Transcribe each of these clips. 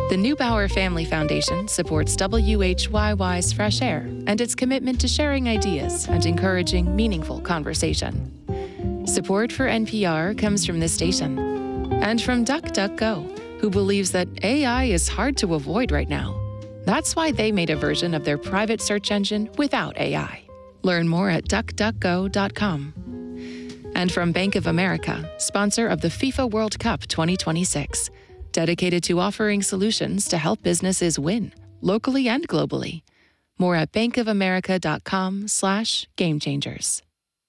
The Neubauer Family Foundation supports WHYY's Fresh Air and its commitment to sharing ideas and encouraging meaningful conversation. Support for NPR comes from this station and from DuckDuckGo, who believes that AI is hard to avoid right now. That's why they made a version of their private search engine without AI. Learn more at duckduckgo.com. And from Bank of America, sponsor of the FIFA World Cup 2026, dedicated to offering solutions to help businesses win, locally and globally. More at bankofamerica.com/gamechangers.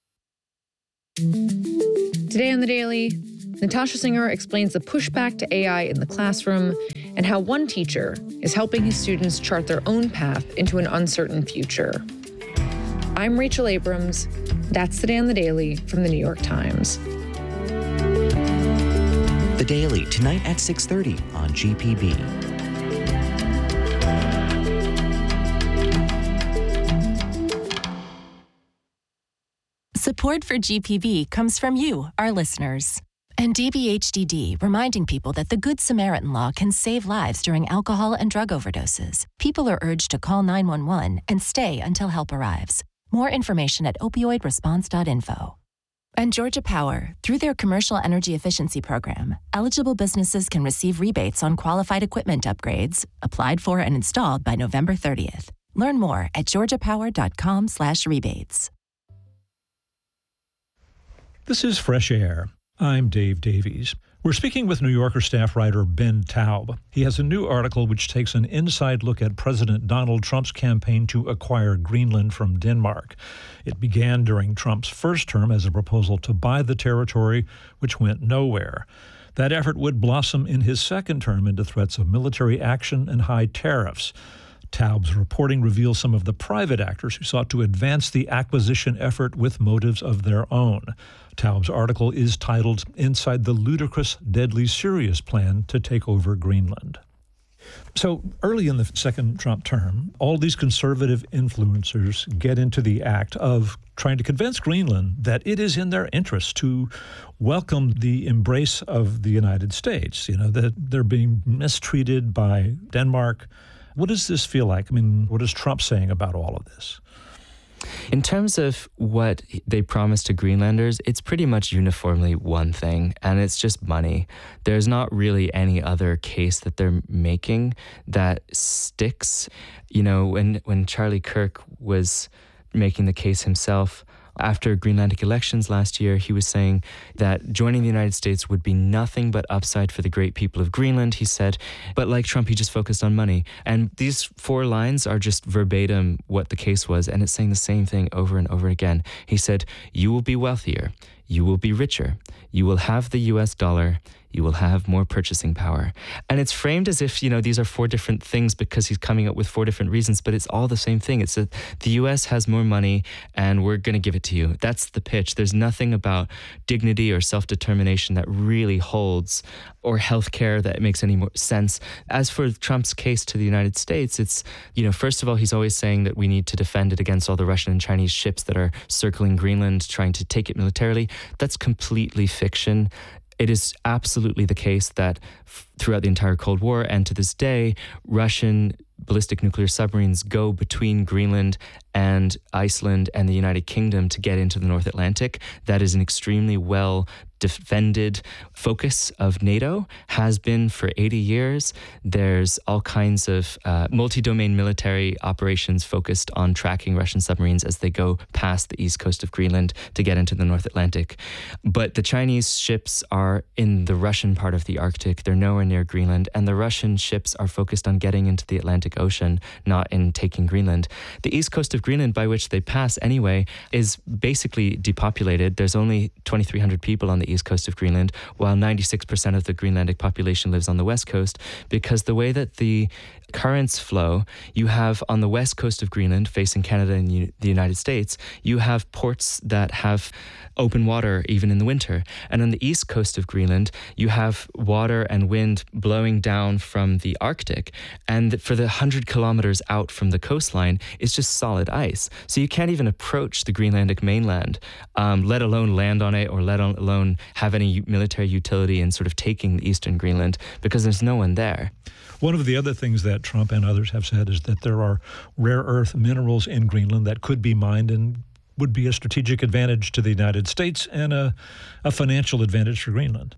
Today on The Daily, Natasha Singer explains the pushback to AI in the classroom and how one teacher is helping his students chart their own path into an uncertain future. I'm Rachel Abrams. That's Today on The Daily from The New York Times. The Daily, tonight at 6:30 on GPB. Support for GPB comes from you, our listeners. And DBHDD, reminding people that the Good Samaritan Law can save lives during alcohol and drug overdoses. People are urged to call 911 and stay until help arrives. More information at opioidresponse.info. And Georgia Power, through their commercial energy efficiency program, eligible businesses can receive rebates on qualified equipment upgrades, applied for and installed by November 30th. Learn more at georgiapower.com/rebates. This is Fresh Air. I'm Dave Davies. We're speaking with New Yorker staff writer Ben Taub. He has a new article which takes an inside look at President Donald Trump's campaign to acquire Greenland from Denmark. It began during Trump's first term as a proposal to buy the territory, which went nowhere. That effort would blossom in his second term into threats of military action and high tariffs. Taub's reporting reveals some of the private actors who sought to advance the acquisition effort with motives of their own. Taub's article is titled Inside the Ludicrous, Deadly Serious Plan to Take Over Greenland. So early in the second Trump term, all these conservative influencers get into the act of trying to convince Greenland that it is in their interest to welcome the embrace of the United States, that they're being mistreated by Denmark. What does this feel like? I mean, what is Trump saying about all of this? In terms of what they promised to Greenlanders, it's pretty much uniformly one thing, and it's just money. There's not really any other case that they're making that sticks. When Charlie Kirk was making the case himself, after Greenlandic elections last year, he was saying that joining the United States would be nothing but upside for the great people of Greenland, he said. But like Trump, he just focused on money. And these 4 lines are just verbatim what the case was, and it's saying the same thing over and over again. He said, you will be wealthier, you will be richer, you will have the US dollar, you will have more purchasing power. And it's framed as if, these are 4 different things because he's coming up with 4 different reasons, but it's all the same thing. It's that the US has more money and we're going to give it to you. That's the pitch. There's nothing about dignity or self-determination that really holds, or healthcare that makes any more sense. As for Trump's case to the United States, it's, first of all, he's always saying that we need to defend it against all the Russian and Chinese ships that are circling Greenland, trying to take it militarily. That's completely fiction. It is absolutely the case that throughout the entire Cold War and to this day, Russian ballistic nuclear submarines go between Greenland and Iceland and the United Kingdom to get into the North Atlantic. That is an extremely well defended focus of NATO, has been for 80 years. There's all kinds of multi-domain military operations focused on tracking Russian submarines as they go past the east coast of Greenland to get into the North Atlantic. But the Chinese ships are in the Russian part of the Arctic. They're nowhere near Greenland. And the Russian ships are focused on getting into the Atlantic Ocean, not in taking Greenland. The east coast of Greenland, by which they pass anyway, is basically depopulated. There's only 2,300 people on the east coast of Greenland, while 96% of the Greenlandic population lives on the west coast, because the way that the currents flow, you have on the west coast of Greenland, facing Canada and the United States, you have ports that have open water even in the winter. And on the east coast of Greenland, you have water and wind blowing down from the Arctic. And for the 100 kilometers out from the coastline, it's just solid ice. So you can't even approach the Greenlandic mainland, let alone land on it or let alone have any military utility in sort of taking the eastern Greenland because there's no one there. One of the other things that Trump and others have said is that there are rare earth minerals in Greenland that could be mined and would be a strategic advantage to the United States and a financial advantage for Greenland.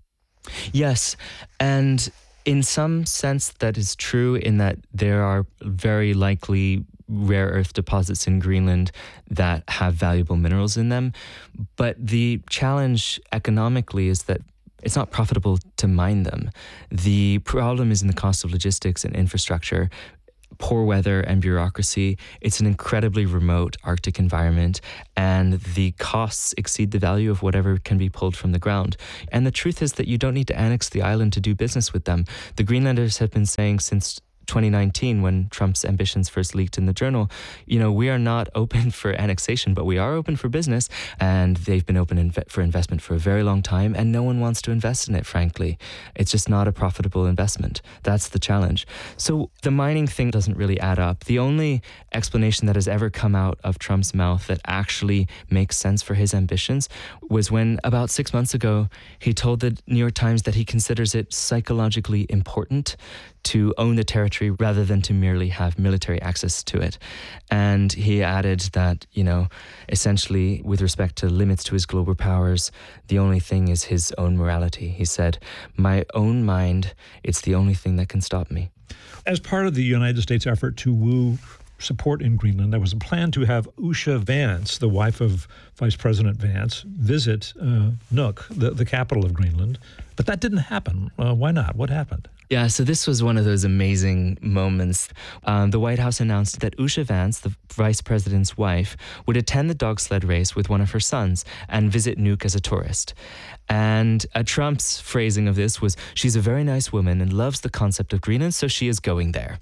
Yes, and in some sense that is true in that there are very likely rare earth deposits in Greenland that have valuable minerals in them. But the challenge economically is that it's not profitable to mine them. The problem is in the cost of logistics and infrastructure, poor weather and bureaucracy. It's an incredibly remote Arctic environment, and the costs exceed the value of whatever can be pulled from the ground. And the truth is that you don't need to annex the island to do business with them. The Greenlanders have been saying since 2019, when Trump's ambitions first leaked in the Journal, we are not open for annexation, but we are open for business. And they've been open for investment for a very long time, and no one wants to invest in it, frankly. It's just not a profitable investment. That's the challenge. So the mining thing doesn't really add up. The only explanation that has ever come out of Trump's mouth that actually makes sense for his ambitions was when, about 6 months ago, he told the New York Times that he considers it psychologically important to own the territory rather than to merely have military access to it. And he added that, essentially with respect to limits to his global powers, the only thing is his own morality. He said, "My own mind, it's the only thing that can stop me." As part of the United States effort to woo support in Greenland, there was a plan to have Usha Vance, the wife of Vice President Vance, visit Nuuk, the capital of Greenland. But that didn't happen. Why not? What happened? Yeah, so this was one of those amazing moments. The White House announced that Usha Vance, the vice president's wife, would attend the dog sled race with one of her sons and visit Nuuk as a tourist. And Trump's phrasing of this was, "She's a very nice woman and loves the concept of Greenland, so she is going there."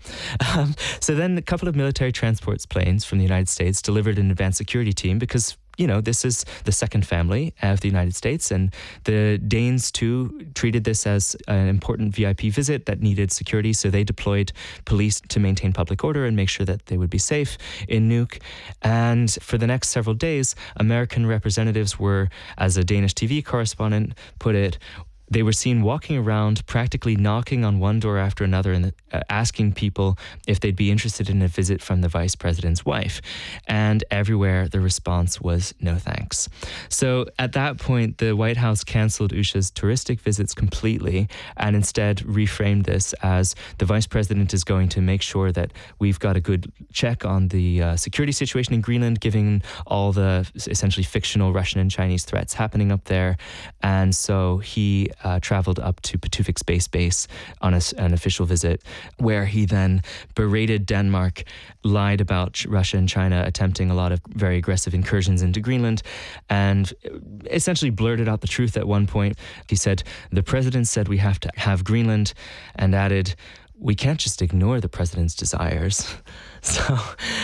So then a couple of military transports planes from the United States delivered an advanced security team because this is the second family of the United States, and the Danes, too, treated this as an important VIP visit that needed security, so they deployed police to maintain public order and make sure that they would be safe in Nuuk. And for the next several days, American representatives were, as a Danish TV correspondent put it, they were seen walking around, practically knocking on one door after another and asking people if they'd be interested in a visit from the vice president's wife. And everywhere the response was no thanks. So at that point, the White House canceled Usha's touristic visits completely and instead reframed this as the vice president is going to make sure that we've got a good check on the security situation in Greenland, given all the essentially fictional Russian and Chinese threats happening up there. And so he traveled up to Patuxent Space Base on an official visit, where he then berated Denmark, lied about Russia and China attempting a lot of very aggressive incursions into Greenland, and essentially blurted out the truth at one point. He said, "The president said we have to have Greenland," and added, "We can't just ignore the president's desires." So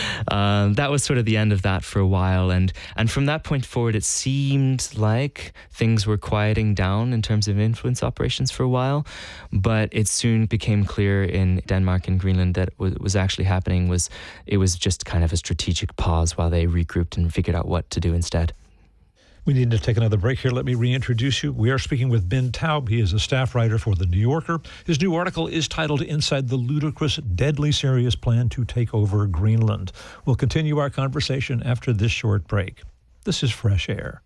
that was sort of the end of that for a while. And from that point forward, it seemed like things were quieting down in terms of influence operations for a while. But it soon became clear in Denmark and Greenland that what was actually happening was just kind of a strategic pause while they regrouped and figured out what to do instead. We need to take another break here. Let me reintroduce you. We are speaking with Ben Taub. He is a staff writer for The New Yorker. His new article is titled "Inside the Ludicrous, Deadly Serious Plan to Take Over Greenland." We'll continue our conversation after this short break. This is Fresh Air.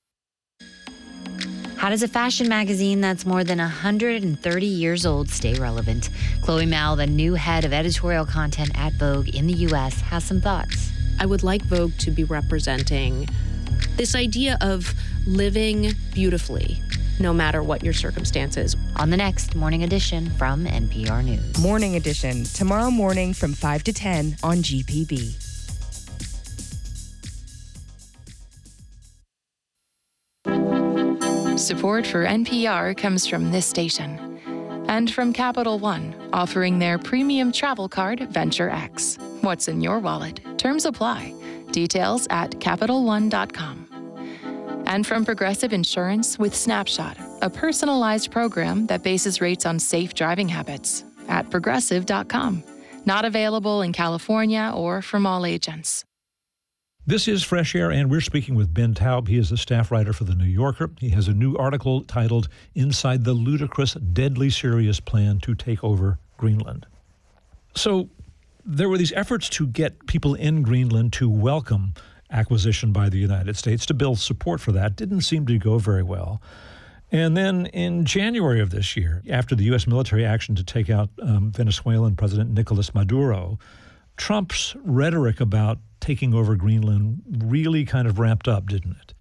How does a fashion magazine that's more than 130 years old stay relevant? Chloe Mao, the new head of editorial content at Vogue in the U.S., has some thoughts. I would like Vogue to be representing this idea of living beautifully, no matter what your circumstances. On the next Morning Edition from NPR News. Morning Edition, tomorrow morning from 5 to 10 on GPB. Support for NPR comes from this station and from Capital One, offering their premium travel card, Venture X. What's in your wallet? Terms apply. Details at CapitalOne.com. And from Progressive Insurance with Snapshot, a personalized program that bases rates on safe driving habits at Progressive.com. Not available in California or from all agents. This is Fresh Air, and we're speaking with Ben Taub. He is a staff writer for The New Yorker. He has a new article titled Inside the Ludicrous, Deadly Serious Plan to Take Over Greenland. So there were these efforts to get people in Greenland to welcome acquisition by the United States, to build support for that. Didn't seem to go very well. And then in January of this year, after the U.S. military action to take out Venezuelan President Nicolas Maduro, Trump's rhetoric about taking over Greenland really kind of ramped up, didn't it?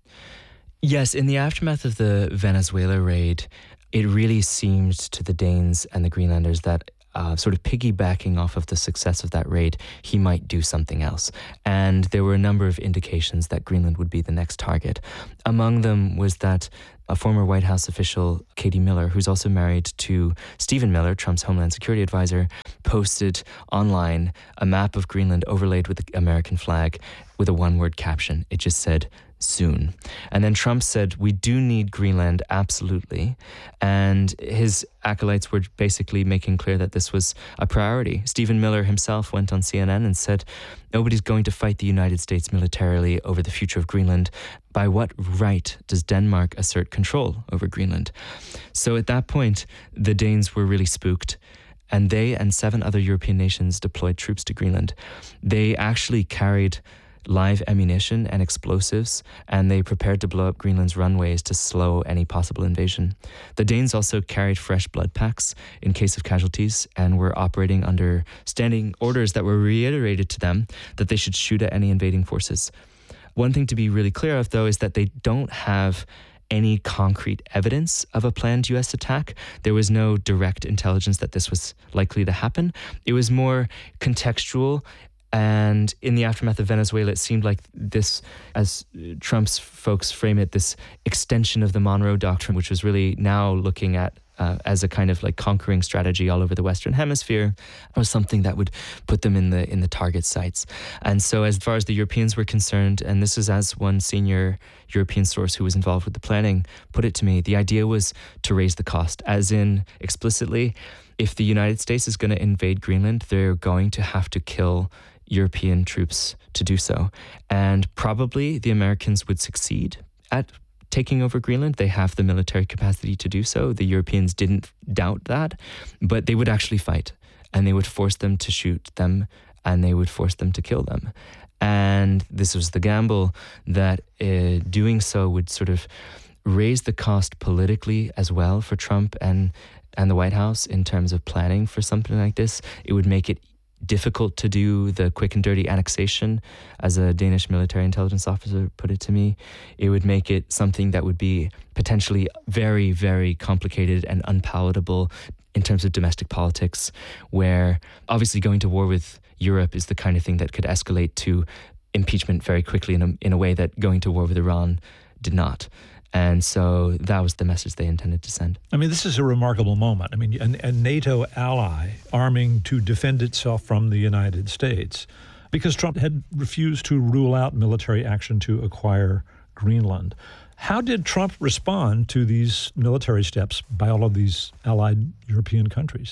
Yes, in the aftermath of the Venezuela raid, it really seemed to the Danes and the Greenlanders that sort of piggybacking off of the success of that raid, he might do something else. And there were a number of indications that Greenland would be the next target. Among them was that a former White House official, Katie Miller, who's also married to Stephen Miller, Trump's Homeland Security advisor, posted online a map of Greenland overlaid with the American flag with a one-word caption. It just said, soon. And then Trump said, we do need Greenland, absolutely. And his acolytes were basically making clear that this was a priority. Stephen Miller himself went on CNN and said, nobody's going to fight the United States militarily over the future of Greenland. By what right does Denmark assert control over Greenland? So at that point, the Danes were really spooked. And they and 7 other European nations deployed troops to Greenland. They actually carried live ammunition and explosives, and they prepared to blow up Greenland's runways to slow any possible invasion. The Danes also carried fresh blood packs in case of casualties and were operating under standing orders that were reiterated to them that they should shoot at any invading forces. One thing to be really clear of, though, is that they don't have any concrete evidence of a planned U.S. attack. There was no direct intelligence that this was likely to happen. It was more contextual. And in the aftermath of Venezuela, it seemed like this, as Trump's folks frame it, this extension of the Monroe Doctrine, which was really now looking at as a kind of like conquering strategy all over the Western Hemisphere, was something that would put them in the target sites. And so as far as the Europeans were concerned, and this is as one senior European source who was involved with the planning put it to me, the idea was to raise the cost, as in explicitly, if the United States is going to invade Greenland, they're going to have to kill European troops to do so. And probably the Americans would succeed at taking over Greenland. They have the military capacity to do so. The Europeans didn't doubt that, but they would actually fight, and they would force them to shoot them, and they would force them to kill them. And this was the gamble that doing so would sort of raise the cost politically as well for Trump and the White House in terms of planning for something like this. It would make it difficult to do the quick and dirty annexation, as a Danish military intelligence officer put it to me. It would make it something that would be potentially very, very complicated and unpalatable in terms of domestic politics, where obviously going to war with Europe is the kind of thing that could escalate to impeachment very quickly in a way that going to war with Iran did not. And so that was the message they intended to send. I mean, this is a remarkable moment. I mean, a NATO ally arming to defend itself from the United States, because Trump had refused to rule out military action to acquire Greenland. How did Trump respond to these military steps by all of these allied European countries?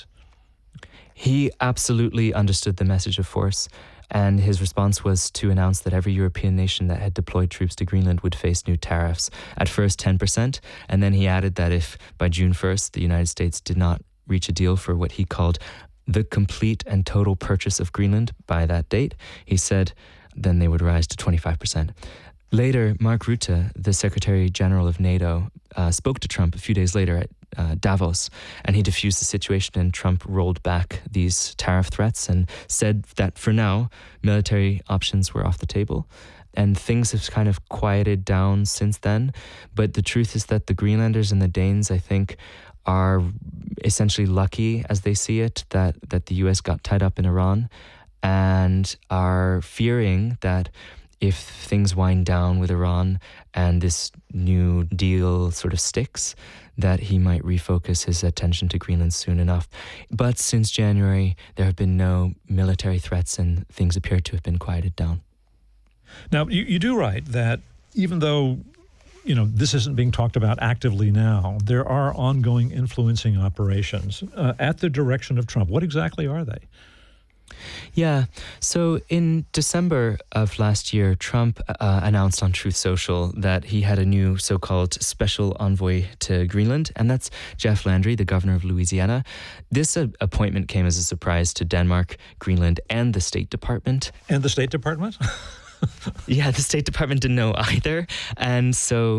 He absolutely understood the message of force. And his response was to announce that every European nation that had deployed troops to Greenland would face new tariffs. At first 10%, and then he added that if by June 1st the United States did not reach a deal for what he called the complete and total purchase of Greenland by that date, he said then they would rise to 25%. Later, Mark Rutte, the Secretary General of NATO, spoke to Trump a few days later at Davos, and he diffused the situation, and Trump rolled back these tariff threats and said that for now, military options were off the table. And things have kind of quieted down since then. But the truth is that the Greenlanders and the Danes, I think, are essentially lucky, as they see it, that the U.S. got tied up in Iran, and are fearing that if things wind down with Iran and this new deal sort of sticks, that he might refocus his attention to Greenland soon enough. But since January, there have been no military threats, and things appear to have been quieted down. Now, you do write that even though, this isn't being talked about actively now, there are ongoing influencing operations at the direction of Trump. What exactly are they? Yeah. So in December of last year, Trump announced on Truth Social that he had a new so-called special envoy to Greenland, and that's Jeff Landry, the governor of Louisiana. This appointment came as a surprise to Denmark, Greenland, and the State Department. And the State Department? Yeah, the State Department didn't know either. And so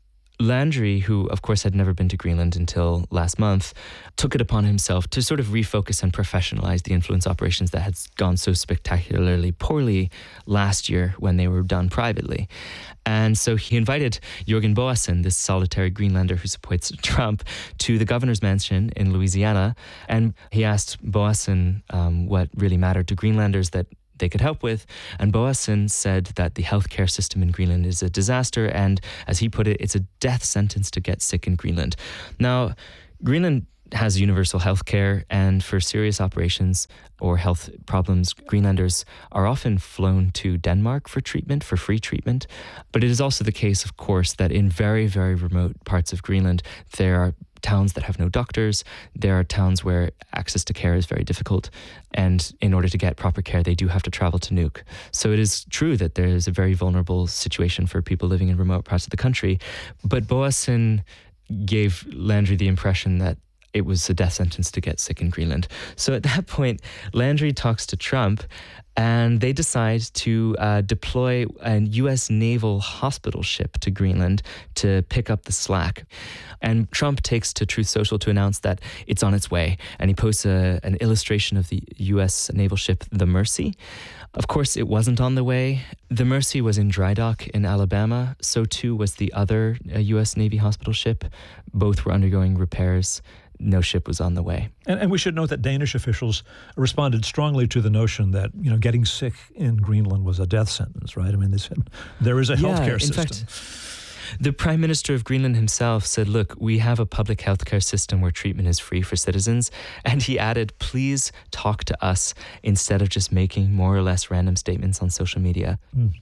Landry, who of course had never been to Greenland until last month, took it upon himself to sort of refocus and professionalize the influence operations that had gone so spectacularly poorly last year when they were done privately. And so he invited Jørgen Boasen, this solitary Greenlander who supports Trump, to the governor's mansion in Louisiana. And he asked Boasen what really mattered to Greenlanders that they could help with. And Boasen said that the healthcare system in Greenland is a disaster, and as he put it, it's a death sentence to get sick in Greenland. Now, Greenland has universal health care, and for serious operations or health problems, Greenlanders are often flown to Denmark for treatment, for free treatment. But it is also the case, of course, that in very, very remote parts of Greenland, there are towns that have no doctors. There are towns where access to care is very difficult. And in order to get proper care, they do have to travel to Nuuk. So it is true that there is a very vulnerable situation for people living in remote parts of the country. But Boasen gave Landry the impression that it was a death sentence to get sick in Greenland. So at that point, Landry talks to Trump, and they decide to deploy a U.S. naval hospital ship to Greenland to pick up the slack. And Trump takes to Truth Social to announce that it's on its way. And he posts an illustration of the U.S. naval ship, the Mercy. Of course, it wasn't on the way. The Mercy was in dry dock in Alabama. So too was the other U.S. Navy hospital ship. Both were undergoing repairs. No ship was on the way. And we should note that Danish officials responded strongly to the notion that, getting sick in Greenland was a death sentence, right? I mean, they said there is a healthcare system. In fact, the Prime Minister of Greenland himself said, look, we have a public healthcare system where treatment is free for citizens. And he added, please talk to us instead of just making more or less random statements on social media.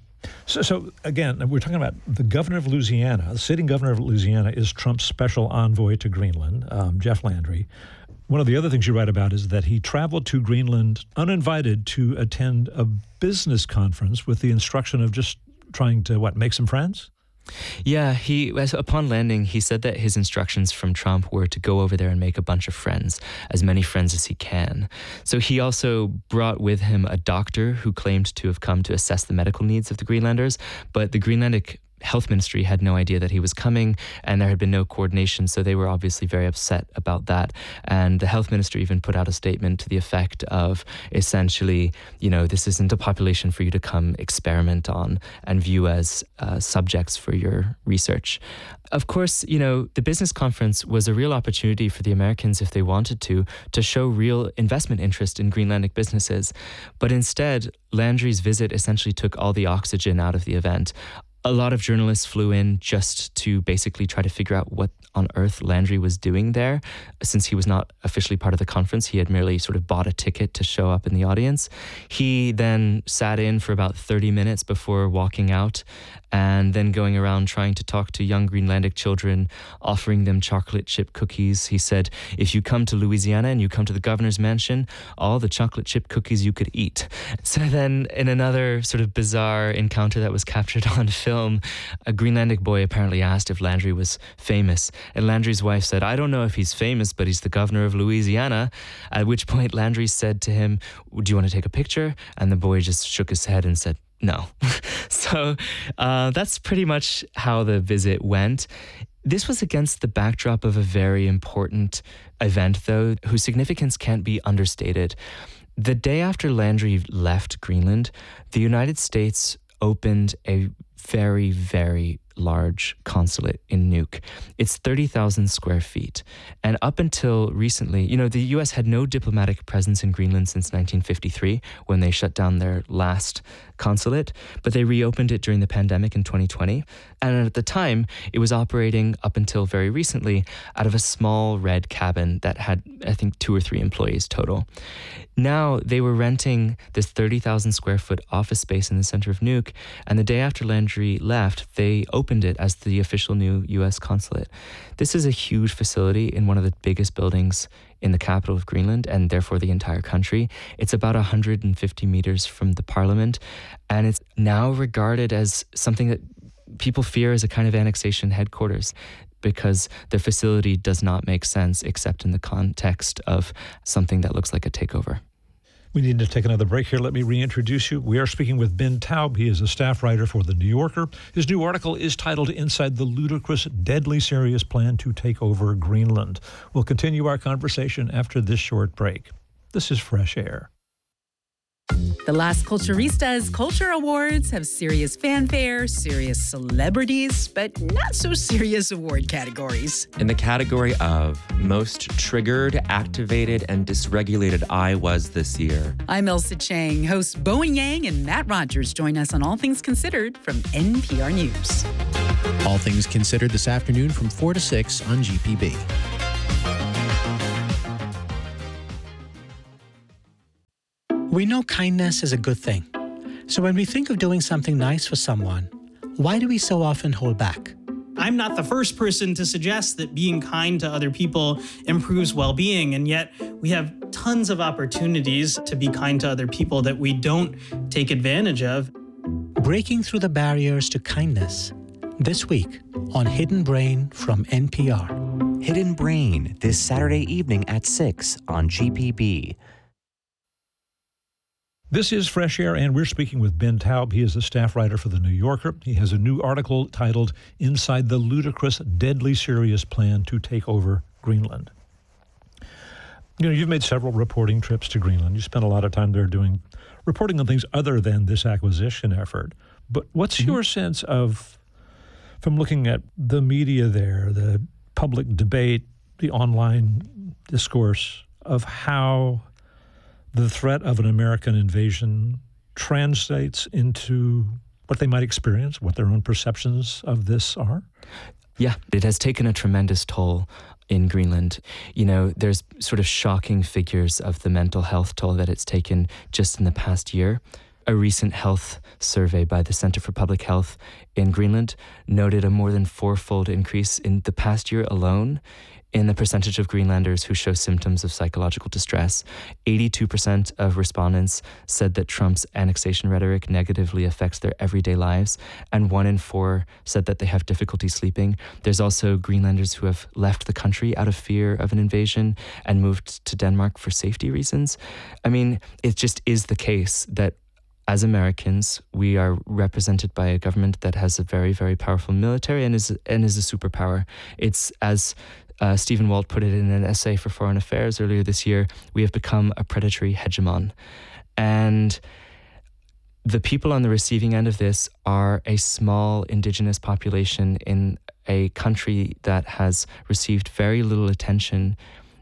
So again, we're talking about the governor of Louisiana. The sitting governor of Louisiana is Trump's special envoy to Greenland, Jeff Landry. One of the other things you write about is that he traveled to Greenland uninvited to attend a business conference with the instruction of just trying to, make some friends? Yeah, upon landing, he said that his instructions from Trump were to go over there and make a bunch of friends, as many friends as he can. So he also brought with him a doctor who claimed to have come to assess the medical needs of the Greenlanders, but the Greenlandic Health Ministry had no idea that he was coming, and there had been no coordination, so they were obviously very upset about that. And the Health Ministry even put out a statement to the effect of, essentially, this isn't a population for you to come experiment on and view as subjects for your research. Of course, the business conference was a real opportunity for the Americans, if they wanted to show real investment interest in Greenlandic businesses. But instead, Landry's visit essentially took all the oxygen out of the event. A lot of journalists flew in just to basically try to figure out what on earth Landry was doing there. Since he was not officially part of the conference, he had merely sort of bought a ticket to show up in the audience. He then sat in for about 30 minutes before walking out, and then going around trying to talk to young Greenlandic children, offering them chocolate chip cookies. He said, if you come to Louisiana and you come to the governor's mansion, all the chocolate chip cookies you could eat. So then in another sort of bizarre encounter that was captured on film, a Greenlandic boy apparently asked if Landry was famous. And Landry's wife said, I don't know if he's famous, but he's the governor of Louisiana. At which point Landry said to him, do you want to take a picture? And the boy just shook his head and said, no. So that's pretty much how the visit went. This was against the backdrop of a very important event, though, whose significance can't be understated. The day after Landry left Greenland, the United States opened a very, very large consulate in Nuuk. It's 30,000 square feet. And up until recently, the U.S. had no diplomatic presence in Greenland since 1953, when they shut down their last consulate, but they reopened it during the pandemic in 2020. And at the time, it was operating up until very recently out of a small red cabin that had, I think, 2 or 3 employees total. Now they were renting this 30,000 square foot office space in the center of Nuuk. And the day after Landry country left, they opened it as the official new U.S. consulate. This is a huge facility in one of the biggest buildings in the capital of Greenland, and therefore the entire country. It's about 150 meters from the parliament, and it's now regarded as something that people fear is a kind of annexation headquarters, because the facility does not make sense except in the context of something that looks like a takeover. We need to take another break here. Let me reintroduce you. We are speaking with Ben Taub. He is a staff writer for The New Yorker. His new article is titled Inside the Ludicrous, Deadly Serious Plan to Take Over Greenland. We'll continue our conversation after this short break. This is Fresh Air. The Las Culturistas Culture Awards have serious fanfare, serious celebrities, but not so serious award categories. In the category of most triggered, activated, and dysregulated I was this year. I'm Elsa Chang. Hosts Bowen Yang and Matt Rogers join us on All Things Considered from NPR News. All Things Considered this afternoon from 4 to 6 on GPB. We know kindness is a good thing. So when we think of doing something nice for someone, why do we so often hold back? I'm not the first person to suggest that being kind to other people improves well-being, and yet we have tons of opportunities to be kind to other people that we don't take advantage of. Breaking through the barriers to kindness. This week on Hidden Brain from NPR. Hidden Brain, this Saturday evening at 6 on GPB. This is Fresh Air, and we're speaking with Ben Taub. He is a staff writer for The New Yorker. He has a new article titled Inside the Ludicrous, Deadly Serious Plan to Take Over Greenland. You know, you've made several reporting trips to Greenland. You spent a lot of time there reporting on things other than this acquisition effort. But what's your sense of, from looking at the media there, the public debate, the online discourse, of how the threat of an American invasion translates into what they might experience, what their own perceptions of this are? Yeah, it has taken a tremendous toll in Greenland. You know, there's sort of shocking figures of the mental health toll that it's taken just in the past year. A recent health survey by the Center for Public Health in Greenland noted a more than fourfold increase in the past year alone in the percentage of Greenlanders who show symptoms of psychological distress. 82% of respondents said that Trump's annexation rhetoric negatively affects their everyday lives, and 1 in 4 said that they have difficulty sleeping. There's also Greenlanders who have left the country out of fear of an invasion and moved to Denmark for safety reasons. I mean, it just is the case that as Americans, we are represented by a government that has a very, very powerful military and is a superpower. It's, as Stephen Walt put it in an essay for Foreign Affairs earlier this year, we have become a predatory hegemon. And the people on the receiving end of this are a small indigenous population in a country that has received very little attention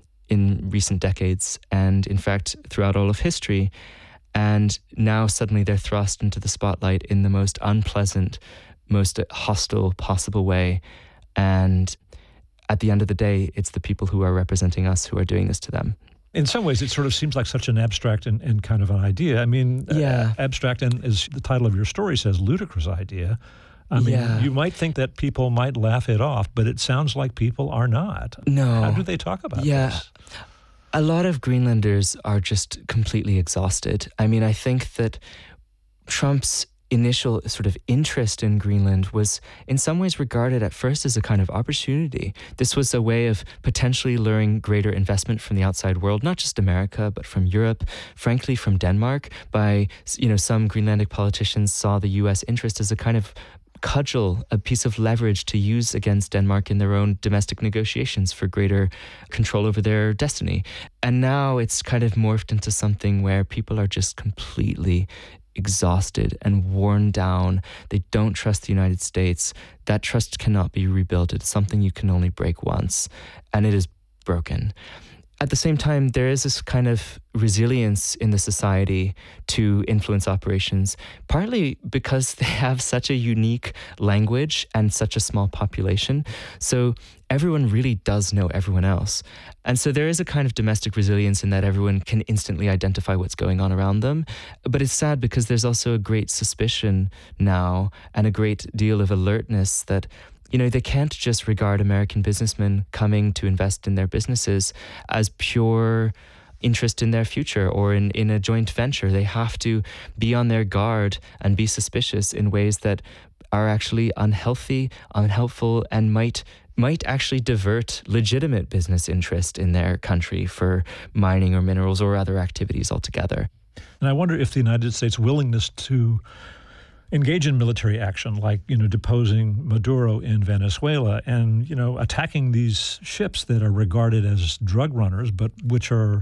in recent decades, and in fact, throughout all of history. And now suddenly they're thrust into the spotlight in the most unpleasant, most hostile possible way. And at the end of the day, it's the people who are representing us who are doing this to them. In some ways, it sort of seems like such an abstract and kind of an idea. I mean, abstract, and as the title of your story says, ludicrous idea. I mean, you might think that people might laugh it off, but it sounds like people are not. No. How do they talk about this? A lot of Greenlanders are just completely exhausted. I mean, I think that Trump's initial sort of interest in Greenland was in some ways regarded at first as a kind of opportunity. This was a way of potentially luring greater investment from the outside world, not just America, but from Europe, frankly from Denmark. Some Greenlandic politicians saw the U.S. interest as a kind of cudgel, a piece of leverage to use against Denmark in their own domestic negotiations for greater control over their destiny. And now it's kind of morphed into something where people are just completely exhausted and worn down. They don't trust the United States. That trust cannot be rebuilt. It's something you can only break once, and it is broken. at the same time, there is this kind of resilience in the society to influence operations, partly because they have such a unique language and such a small population. So everyone really does know everyone else. And so there is a kind of domestic resilience in that everyone can instantly identify what's going on around them. But it's sad because there's also a great suspicion now and a great deal of alertness that they can't just regard American businessmen coming to invest in their businesses as pure interest in their future or in a joint venture. They have to be on their guard and be suspicious in ways that are actually unhealthy, unhelpful, and might actually divert legitimate business interest in their country for mining or minerals or other activities altogether. And I wonder if the United States' willingness to engage in military action, like, deposing Maduro in Venezuela and, attacking these ships that are regarded as drug runners, but which are,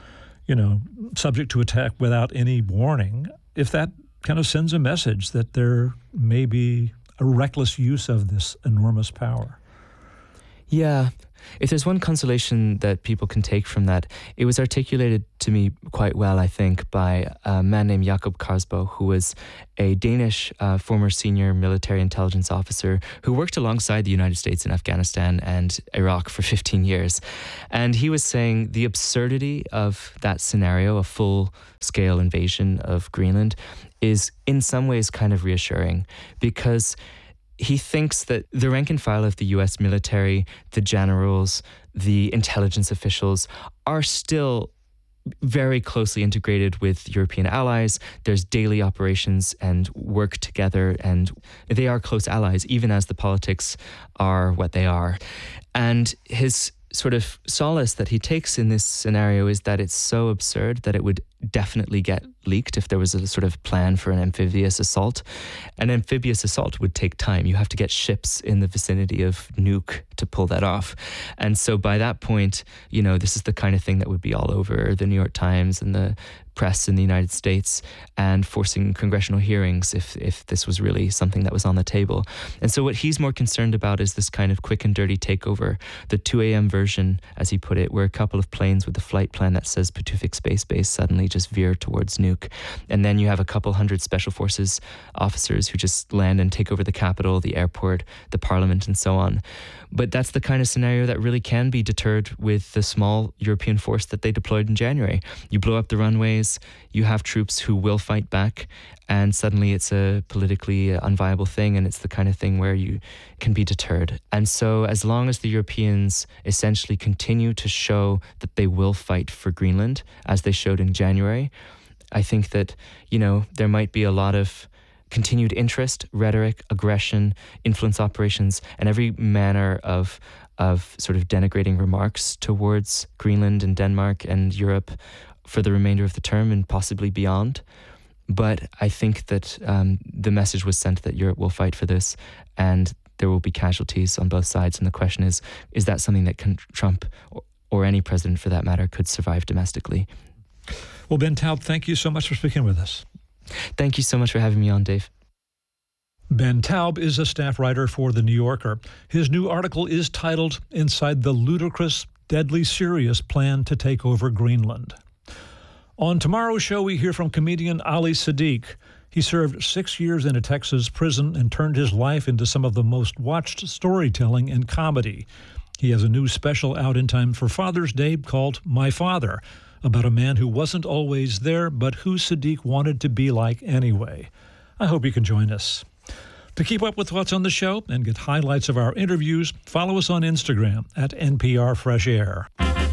subject to attack without any warning, if that kind of sends a message that there may be a reckless use of this enormous power. Yeah. If there's one consolation that people can take from that, it was articulated to me quite well, I think, by a man named Jakob Karsbo, who was a Danish former senior military intelligence officer who worked alongside the United States in Afghanistan and Iraq for 15 years. And he was saying the absurdity of that scenario, a full-scale invasion of Greenland, is in some ways kind of reassuring because he thinks that the rank and file of the U.S. military, the generals, the intelligence officials are still very closely integrated with European allies. There's daily operations and work together, and they are close allies, even as the politics are what they are. And his sort of solace that he takes in this scenario is that it's so absurd that it would definitely get leaked if there was a sort of plan for an amphibious assault. An amphibious assault would take time. You have to get ships in the vicinity of Nuuk to pull that off. And so by that point, this is the kind of thing that would be all over the New York Times and the press in the United States and forcing congressional hearings if this was really something that was on the table. And so what he's more concerned about is this kind of quick and dirty takeover, the 2 a.m. version, as he put it, where a couple of planes with a flight plan that says Patuxent Space Base suddenly just veer towards Nuuk. And then you have a couple hundred special forces officers who just land and take over the Capitol, the airport, the parliament, and so on. But that's the kind of scenario that really can be deterred with the small European force that they deployed in January. You blow up the runways, you have troops who will fight back, and suddenly it's a politically unviable thing, and it's the kind of thing where you can be deterred. And so as long as the Europeans essentially continue to show that they will fight for Greenland, as they showed in January, I think that, there might be a lot of continued interest, rhetoric, aggression, influence operations, and every manner of sort of denigrating remarks towards Greenland and Denmark and Europe for the remainder of the term and possibly beyond. But I think that the message was sent that Europe will fight for this and there will be casualties on both sides. And the question is that something that Trump or any president for that matter could survive domestically? Well, Ben Taub, thank you so much for speaking with us. Thank you so much for having me on, Dave. Ben Taub is a staff writer for The New Yorker. His new article is titled Inside the Ludicrous, Deadly Serious Plan to Take Over Greenland. On tomorrow's show, we hear from comedian Ali Siddiq. He served 6 years in a Texas prison and turned his life into some of the most watched storytelling in comedy. He has a new special out in time for Father's Day called My Father, about a man who wasn't always there, but who Siddiq wanted to be like anyway. I hope you can join us. To keep up with what's on the show and get highlights of our interviews, follow us on Instagram at NPR Fresh Air.